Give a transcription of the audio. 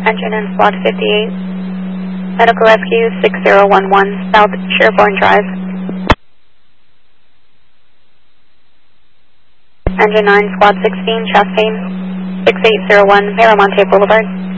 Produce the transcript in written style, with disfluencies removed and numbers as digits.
Engine in Squad 58. Medical Rescue 6011 South Sherborne Drive. Engine 9, Squad 16, Chastain 6801 Miramonte Boulevard.